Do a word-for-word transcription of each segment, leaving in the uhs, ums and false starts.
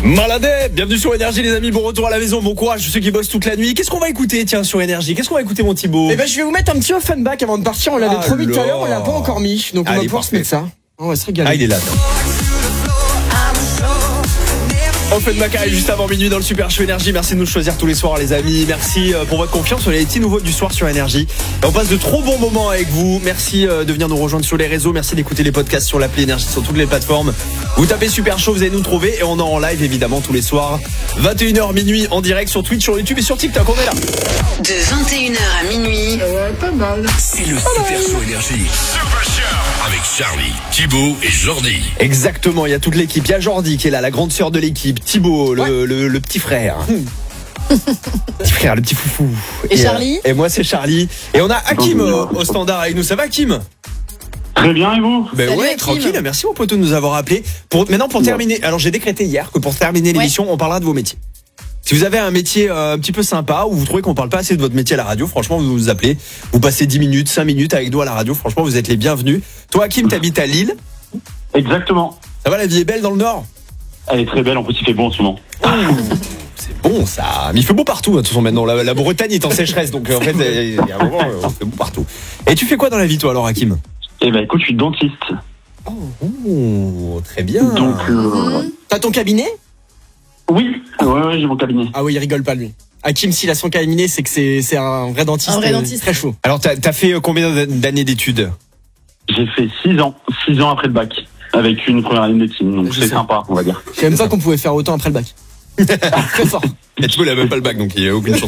Maladé, bienvenue sur Énergie les amis, bon retour à la maison, bon courage ceux qui bossent toute la nuit. Qu'est-ce qu'on va écouter tiens sur Énergie? Qu'est-ce qu'on va écouter mon Thibaut? Eh ben je vais vous mettre un petit Offenbach avant de partir, on l'avait promis tout à l'heure, on l'a pas encore mis. Donc on Allez, va pouvoir parfait. se mettre ça. On va se régaler. Ah il est là. Offenbach arrive juste avant minuit dans le Super Show Énergie. Merci de nous choisir tous les soirs les amis. Merci pour votre confiance sur les petits nouveaux du soir sur Énergie. Et on passe de trop bons moments avec vous. Merci de venir nous rejoindre sur les réseaux. Merci d'écouter les podcasts sur l'appli Énergie sur toutes les plateformes. Vous tapez Super Show, vous allez nous trouver. Et on est en live évidemment tous les soirs. vingt et une heures minuit en direct sur Twitch, sur YouTube et sur TikTok. On est là. De vingt et une heures à minuit. Ouais, pas mal. C'est le Super Show Énergie. Super Show avec Charlie, Thibaut et Jordi. Exactement, il y a toute l'équipe. Il y a Jordi qui est là, la grande sœur de l'équipe. Thibaut, le, ouais. le, le petit frère. Petit frère, le petit foufou. Et, et Charlie euh, Et moi c'est Charlie. Et on a Hakim euh, au standard avec nous. Ça va Hakim? Très bien et vous? Ben Salut, ouais, Hakim. tranquille. Merci mon poteau de nous avoir appelés. Pour, maintenant pour terminer, alors j'ai décrété hier que pour terminer l'émission, ouais. on parlera de vos métiers. Si vous avez un métier euh, un petit peu sympa ou vous trouvez qu'on parle pas assez de votre métier à la radio, franchement vous nous appelez. Vous passez dix minutes, cinq minutes avec nous à la radio. Franchement vous êtes les bienvenus. Toi Hakim, t'habites à Lille? Exactement. Ça va, la vie est belle dans le Nord? Elle est très belle, en plus il fait bon en ce moment. Oh, c'est bon ça. Mais il fait beau partout de toute façon maintenant. La, la Bretagne est en sécheresse donc en fait il y a un moment il fait beau partout. Et tu fais quoi dans la vie toi alors Hakim? Eh ben écoute, je suis dentiste. Oh, oh très bien. Donc euh... T'as ton cabinet? Oui, ouais, ouais, j'ai mon cabinet. Ah oui, il rigole pas lui. Hakim, s'il a son cabinet, c'est que c'est, c'est un vrai dentiste. Un vrai dentiste. Très chaud. Alors t'as, t'as fait combien d'années d'études? J'ai fait six ans, six ans après le bac, avec une première année de médecine, donc Je c'est sais. sympa, on va dire. Je savais même pas qu'on pouvait faire autant après le bac. Très fort. Et tu vois, il a même pas le bac donc il n'y a aucune chance.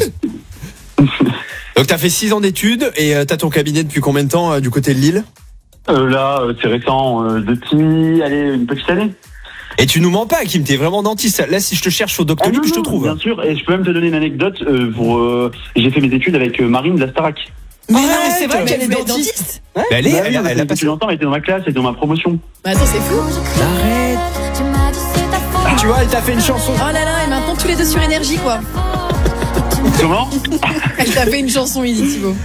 Donc t'as fait six ans d'études et euh, t'as ton cabinet depuis combien de temps euh, du côté de Lille? Euh, là, euh, c'est récent, euh, depuis, allez, une petite année. Et tu nous mens pas Hakim, t'es vraiment dentiste. Là si je te cherche au Ah, Doctolib, non, je te non, trouve. bien sûr, et je peux même te donner une anecdote. Euh, pour, euh, j'ai fait mes études avec euh, Marine de la Starac. Mais non, Arrête, c'est vrai mais qu'elle est mais dentiste. dentiste. Bah, elle est, Bah elle, oui, a- on a elle fait a passé. depuis longtemps, elle était dans ma classe, elle était dans ma promotion. Bah attends, c'est fou. Arrête. Ah, tu vois, elle t'a fait une chanson. Oh là là, et maintenant tous les deux sur Énergie quoi. Comment? Elle t'a fait une chanson, il dit Thibaut.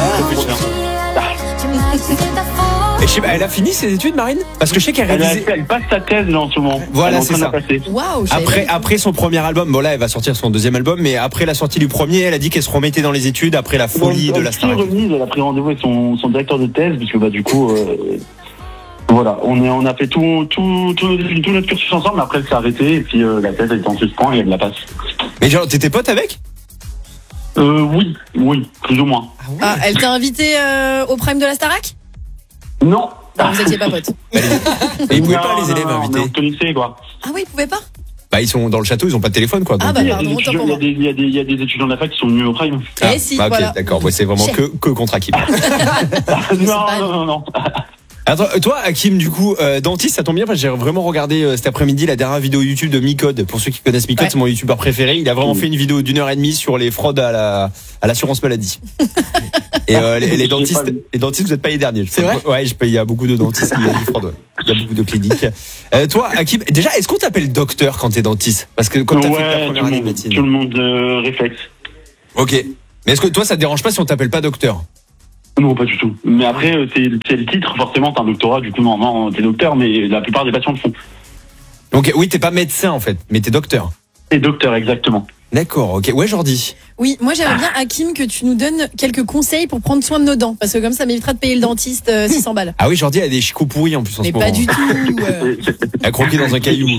Et je sais pas, elle a fini ses études Marine? Parce que je sais qu'elle Elle, a- révisait. elle passe sa thèse là en ce moment. Voilà, Elle est en c'est train de ça. la passer. Waouh, je savais Après, pas. après son premier album, bon là elle va sortir son deuxième album, mais après la sortie du premier, elle a dit qu'elle se remettait dans les études après la folie Donc, de la elle s'est Starac. remise, elle a pris rendez-vous avec son, son directeur de thèse, parce que bah du coup, euh, voilà, on, est, on a fait tout, tout, tout, notre, tout notre cursus ensemble, mais après elle s'est arrêtée, et puis euh, la thèse elle est en suspens et elle la passe. Mais genre t'étais pote avec? Euh, oui, oui, plus ou moins. Ah, elle t'a invité euh, au prime de la Starac? Non. Non, vous étiez pas potes. Et ils pouvaient Non, pas les élèves non, non, invités. mais on se connaissait, quoi. Ah oui, ils pouvaient pas? Bah ils sont dans le château, ils ont pas de téléphone quoi. donc- Ah bah Il y a pardon, des autant étudiants- pour moi. il y a des- il y a des- il y a des étudiants de la fac qui sont venus au prime. Ah, Eh si, bah, ok, voilà. d'accord, ouais, c'est vraiment Chef. que, que contre Hakim. non, non, non, non. Attends, toi, Hakim, du coup, euh, dentiste, ça tombe bien parce que j'ai vraiment regardé euh, cet après-midi la dernière vidéo YouTube de Micode. Pour ceux qui connaissent Micode, Ouais. c'est mon youtubeur préféré. Il a vraiment fait une vidéo d'une heure et demie sur les fraudes à la à l'assurance maladie. Et euh, les, les J'ai dentistes, pas vu. les dentistes, vous n'êtes pas les derniers. je C'est pense. Ouais, je, il y a beaucoup de dentistes qui ont des fraudes. Ouais. Il y a beaucoup de cliniques. Euh, toi, Hakim, déjà, est-ce qu'on t'appelle docteur quand t'es dentiste? Parce que quand t'as fait ta Ouais, première tout le année de monde, médecine. tout le monde euh, réflexe. Ok. Mais est-ce que toi, ça te dérange pas si on t'appelle pas docteur? Non, pas du tout. Mais après, euh, c'est c'est le titre, forcément, t'as un doctorat, du coup, non, non, t'es docteur, mais la plupart des patients le font. Donc oui, t'es pas médecin en fait, mais t'es docteur. T'es docteur, exactement. D'accord, ok. Ouais, Jordi. Oui, moi j'aimerais bien, Hakim, que tu nous donnes quelques conseils pour prendre soin de nos dents. Parce que comme ça m'évitera de payer le dentiste euh, six cents balles. Ah oui, Jordi a des chicots pourris en plus en Mais ce pas moment. du tout. euh. Elle a croqué dans un caillou.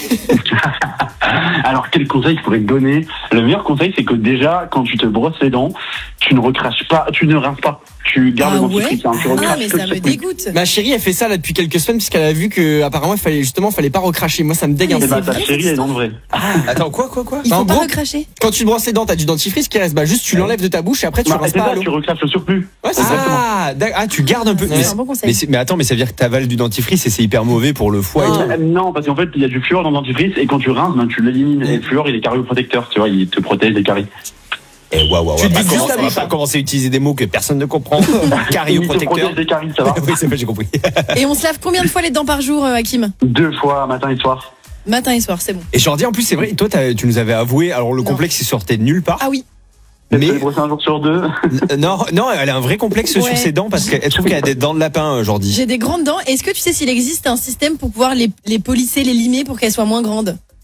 Alors, quel conseil je pourrais te donner? Le meilleur conseil, c'est que déjà, quand tu te brosses les dents, tu ne recraches pas, tu ne rinces pas. Tu gardes Ah le ouais dentifrice, hein, tu Ah recraches mais que ça le me truc. dégoûte. Ma chérie, elle fait ça là depuis quelques semaines puisqu'elle a vu que apparemment il fallait justement, il fallait pas recracher. Moi, ça me dégue un Ah, peu. Eh ben, c'est ta vrai, chérie, cette elle est dans le vrai. Attends, quoi, quoi, quoi Il En faut pas gros, recracher. Quand tu te brosses les dents, t'as du dentifrice qui reste. Bah juste, tu l'enlèves de ta bouche et après tu Bah, rinces c'est pas à ça, l'eau. tu recraches le surplus. Ouais, c'est ça. Ah, d'ac- ah, tu gardes un peu. C'est Mais, un bon conseil. mais, c'est- mais attends, mais ça veut dire que t'avales du dentifrice et c'est hyper mauvais pour le foie et tout. Euh, Non, parce qu'en fait, il y a du fluor dans le dentifrice et quand tu rinces, ben, tu l'élimines. Et le fluor, il est carioprotecteur, tu vois, il te protège des caries. Eh, waouh, waouh, Tu on va te dis pas juste commencer- la on va bouche. pas commencer à utiliser des mots que personne ne comprend. Il te Carioprotecteur. protège des caries, ça va. Oui, c'est vrai, j'ai compris. Et on se lave combien de fois les dents par jour, euh, Hakim? Deux fois, matin et soir. Matin et soir, c'est bon. Et Jordi, en plus, c'est vrai, toi, t'as- tu nous avais avoué, alors le Non. complexe, il sortait de nulle part. Ah oui. Mais... Mais Je vais brosser un jour sur deux. N- non, non, elle a un vrai complexe Ouais. sur ses dents parce qu'elle trouve qu'elle a des dents de lapin, euh, Jordi. J'ai des grandes dents. Est-ce que tu sais s'il existe un système pour pouvoir les, les polisser, les limer pour qu'elles soient moins grandes?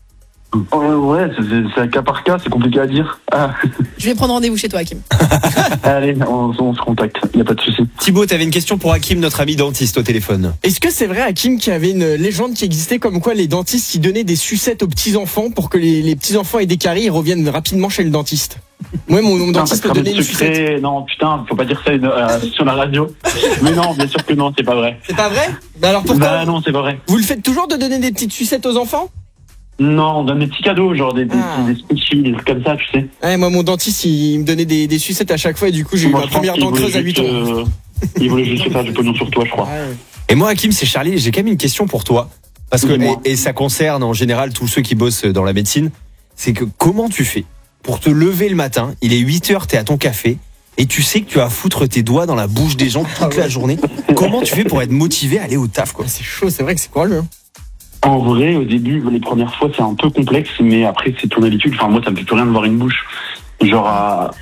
Oh, ouais, c'est, c'est, c'est un cas par cas, c'est compliqué à dire. Ah. Je vais prendre rendez-vous chez toi, Hakim. Allez, on, on se contacte, il n'y a pas de souci. Thibaut, t'avais une question pour Hakim, notre ami dentiste au téléphone. Est-ce que c'est vrai, Hakim, qu'il y avait une légende qui existait comme quoi les dentistes ils donnaient des sucettes aux petits-enfants pour que les, les petits-enfants aient des caries et reviennent rapidement chez le dentiste? Moi, mon, mon dentiste me donnait une sucette. Sucré. Non, putain, faut pas dire ça euh, sur la radio. Mais non, bien sûr que non, c'est pas vrai. C'est pas vrai? Bah alors pourquoi? Bah non, c'est pas vrai. Vous le faites toujours de donner des petites sucettes aux enfants? Non, on donne des petits cadeaux, genre des, des, Ah. des squishies, des trucs comme ça, tu sais. Ouais, moi, mon dentiste, il me donnait des, des sucettes à chaque fois et du coup, j'ai eu Moi, ma je pense première qu'il dent voulait creuse à huit juste, ans. euh, il voulait juste faire du pognon sur toi, je crois. Ouais. Et moi, Hakim, c'est Charlie, j'ai quand même une question pour toi. Parce que, Dis-moi. et, et ça concerne en général tous ceux qui bossent dans la médecine, c'est que comment tu fais pour te lever le matin, il est huit heures, t'es à ton café, et tu sais que tu vas foutre tes doigts dans la bouche des gens toute la journée. Comment tu fais pour être motivé à aller au taf, quoi? Ah, c'est chaud, c'est vrai que c'est courageux. Hein. En vrai, au début, les premières fois, c'est un peu complexe, mais après, c'est ton habitude. Enfin, moi, ça me fait plus rien de voir une bouche. Genre, à...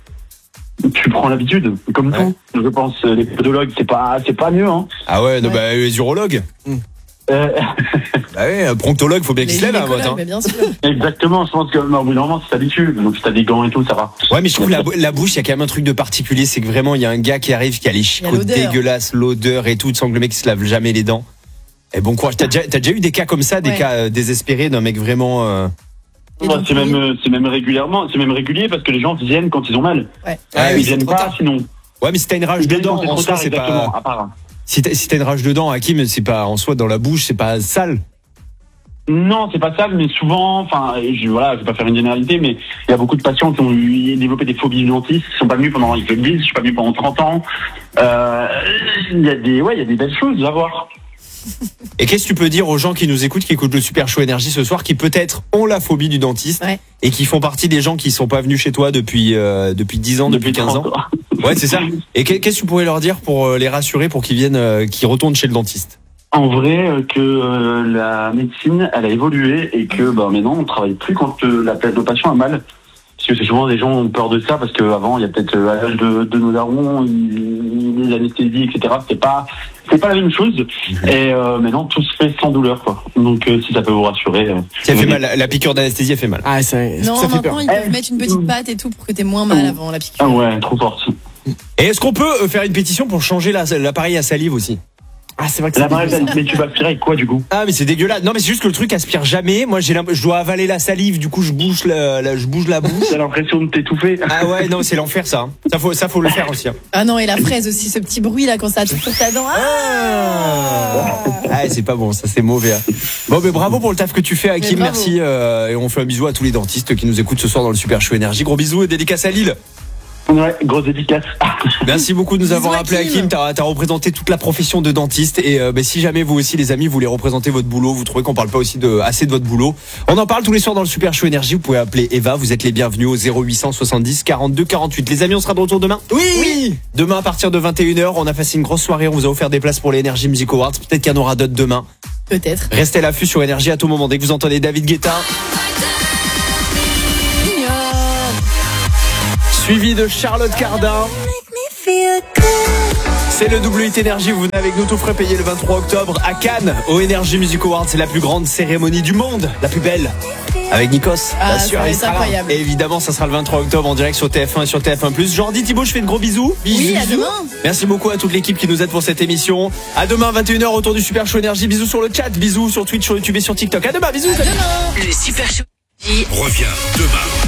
tu prends l'habitude, comme Ouais. tout. Je pense, les podologues, c'est pas, c'est pas mieux, hein. Ah ouais, non, Ouais. bah, les urologues. Euh, Bah ouais, un pronctologue, faut bien Les qu'il se lève à gynécologues, votre, hein. mais bien sûr. exactement, je pense que, au bout d'un moment, tu t'habitues. Donc, si t'as des gants et tout, ça va. Ouais, mais je trouve la, la bouche, il y a quand même un truc de particulier, c'est que vraiment, il y a un gars qui arrive, qui a les chicots l'odeur. dégueulasses, l'odeur et tout, tu sens que le mec il se lave jamais les dents. Et bon courage. T'as déjà, t'as déjà eu des cas comme ça, des Ouais. cas euh, désespérés d'un mec vraiment. Euh... Et Ouais, donc, c'est oui. même, euh, c'est même régulièrement, c'est même régulier parce que les gens viennent quand ils ont mal. Ouais. Ah ils oui, c'est viennent trop pas, tard. sinon. Ouais, mais si t'as une rage Ils viennent dedans, quand c'est en trop soi, tard, c'est exactement, pas. à part. Si t'as, si t'as une rage dedans, Hakim, c'est pas en soi dans la bouche, c'est pas sale. Non, c'est pas ça, mais souvent, enfin, je, voilà, je vais pas faire une généralité, mais il y a beaucoup de patients qui ont eu, développé des phobies du dentiste, qui sont pas venus pendant, ils le disent, je suis pas venu pendant trente ans. Euh, il y a des, ouais, il y a des belles choses à voir. Et qu'est-ce que tu peux dire aux gens qui nous écoutent, qui écoutent le Super Show Énergie ce soir, qui peut-être ont la phobie du dentiste Ouais. et qui font partie des gens qui sont pas venus chez toi depuis euh, depuis dix ans, depuis, quinze ans. trente Ouais, c'est ça. Et que- qu'est-ce que tu pourrais leur dire pour euh, les rassurer, pour qu'ils viennent, euh, qu'ils retournent chez le dentiste? En vrai, euh, que euh, la médecine, elle a évolué et que, bah, maintenant, on travaille plus quand euh, la, le patient a mal. Parce que c'est souvent des gens ont peur de ça parce qu'avant, il y a peut-être euh, à l'âge de, de nos darons, il- les anesthésies, et cetera. C'était pas, c'est pas la même chose. Et euh, maintenant, tout se fait sans douleur, quoi. Donc, euh, si ça peut vous rassurer. Euh, Ça fait venez. mal, la, la piqûre d'anesthésie, elle fait mal. Ah, ça, Non, ça fait peur. maintenant, ils peuvent Eh, mettre une petite patte et tout pour que t'aies moins mal avant la piqûre. Ah ouais, trop forte. Et est-ce qu'on peut euh, faire une pétition pour changer la- l'appareil à salive aussi? Ah, c'est vrai que c'est L'appareil, dégueu, ça. mais tu vas aspirer avec quoi, du coup? Ah mais c'est dégueulasse. Non mais c'est juste que le truc aspire jamais. Moi j'ai l'imp- je dois avaler la salive, du coup je bouge la, la- je bouge la bouche. T'as l'impression de t'étouffer. Ah ouais non c'est l'enfer ça. hein. Ça faut ça faut le faire aussi. hein. Ah non, et la fraise aussi, ce petit bruit là quand ça touche sur ta dent. Ah Ah c'est pas bon, ça c'est mauvais. hein. Bon mais bravo pour le taf que tu fais Hakim, Mais bravo. merci euh, et on fait un bisou à tous les dentistes qui nous écoutent ce soir dans le Super Show Énergie. Gros bisous et dédicace à Lille. Ouais, grosse dédicace. Merci beaucoup de nous Bisous, avoir appelé Hakim. Hakim. T'as as représenté toute la profession de dentiste et euh, bah, si jamais vous aussi les amis vous voulez représenter votre boulot, vous trouvez qu'on parle pas aussi de assez de votre boulot, on en parle tous les soirs dans le Super Show Énergie. Vous pouvez appeler Eva, vous êtes les bienvenus au zéro huit cent soixante-dix quarante-deux quarante-huit. Les amis, on sera de retour demain. Oui, oui. Demain à partir de vingt et une heures, on a passé une grosse soirée, on vous a offert des places pour les Energy Music Awards. Peut-être qu'il y en aura d'autres demain. Peut-être. Restez à l'affût sur Énergie à tout moment. Dès que vous entendez David Guetta, suivi de Charlotte Cardin. C'est le W huit Énergie, vous venez avec nous tout frais payé le vingt-trois octobre à Cannes au Energy Music Awards. C'est la plus grande cérémonie du monde, la plus belle. Avec Nikos, Ah, bien sûr, ça va il être sera là. incroyable. Et évidemment, ça sera le vingt-trois octobre en direct sur T F un et sur T F un plus. Jordi, Thibaut, je fais de gros bisous. Oui, à demain. Merci beaucoup à toute l'équipe qui nous aide pour cette émission. À demain, vingt et une heures, autour du Super Show Énergie. Bisous sur le chat, bisous sur Twitch, sur YouTube et sur TikTok. À demain, bisous. À demain. Le Super Show. Reviens demain.